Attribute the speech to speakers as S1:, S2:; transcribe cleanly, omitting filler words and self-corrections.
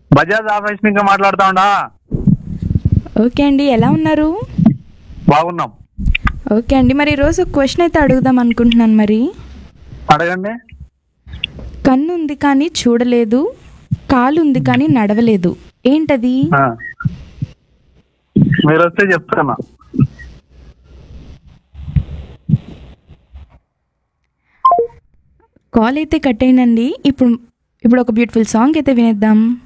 S1: Bajaj office నుంచి మాట్లాడుతా ఉండా.
S2: ఓకే అండి, ఎలా ఉన్నారు?
S1: బాగున్నాం.
S2: ఓకే అండి, మరి ఈరోజు క్వశ్చన్ అయితే అడుగుదాం అనుకుంటున్నాను. మరి
S1: అడగండి.
S2: కన్ను ఉంది కానీ చూడలేదు, కాలు ఉంది కానీ నడవలేదు, ఏంటది?
S1: మీరు వస్తే చెప్తాను.
S2: కాల్ అయితే కట్ అయిందండి. ఇప్పుడు ఇప్పుడు ఒక బ్యూటిఫుల్ సాంగ్ అయితే వినేద్దాం.